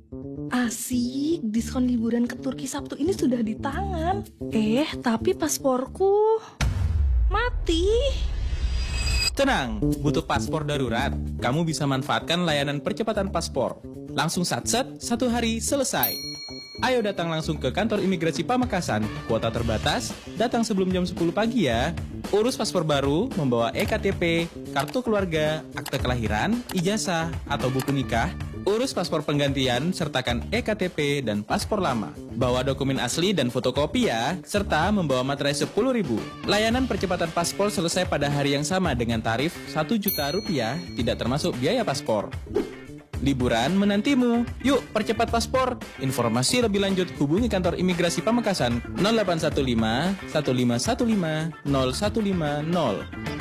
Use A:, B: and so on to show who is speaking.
A: Asik, diskon liburan ke Turki Sabtu ini sudah di tangan. Tapi pasporku mati.
B: Tenang, butuh paspor darurat. Kamu bisa manfaatkan layanan percepatan paspor. Langsung satset, 1 hari selesai. Ayo datang langsung ke kantor imigrasi Pamekasan. Kuota terbatas, datang sebelum jam 10 pagi ya. Urus paspor baru, membawa EKTP, kartu keluarga, akte kelahiran, ijazah, atau buku nikah. Urus paspor penggantian, sertakan EKTP dan paspor lama. Bawa dokumen asli dan fotokopi ya, serta membawa materai 10.000. Layanan percepatan paspor selesai pada hari yang sama dengan tarif Rp1.000.000, tidak termasuk biaya paspor. Liburan menantimu. Yuk, percepat paspor. Informasi lebih lanjut hubungi kantor imigrasi Pamekasan 0815 1515 0150.